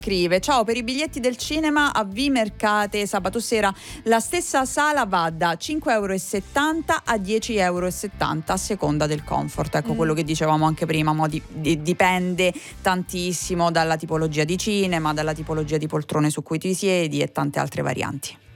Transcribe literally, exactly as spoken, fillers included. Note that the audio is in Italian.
Scrive: ciao, per i biglietti del cinema a Vimercate sabato sera la stessa sala va da cinque euro e settanta a dieci euro e settanta a seconda del comfort. Ecco, mm. quello che dicevamo anche prima, mo di, di, dipende tantissimo dalla tipologia di cinema, dalla tipologia di poltrone su cui ti siedi e tante altre varianti.